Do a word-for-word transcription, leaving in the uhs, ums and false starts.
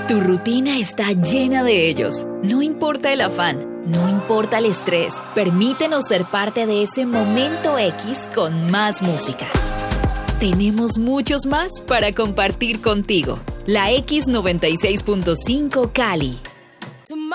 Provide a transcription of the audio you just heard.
Tu rutina está llena de ellos. No importa el afán, no importa el estrés. Permítenos ser parte de ese momento X con más música. Tenemos muchos más para compartir contigo. La X noventa y seis punto cinco Cali.